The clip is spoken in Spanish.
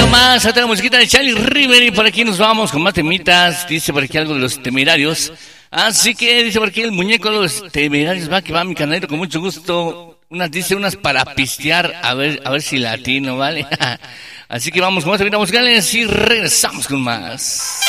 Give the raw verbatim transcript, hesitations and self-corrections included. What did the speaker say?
con más. Ahora la musiquita de Charlie River y por aquí nos vamos con más temitas. Dice por aquí algo de los Temerarios. Así que dice por aquí el muñeco de los Temerarios. Va que va mi canalito con mucho gusto. Unas dice unas para pistear. A ver, a ver si latino, ¿vale? Así que vamos con más temitas musicales y regresamos con más.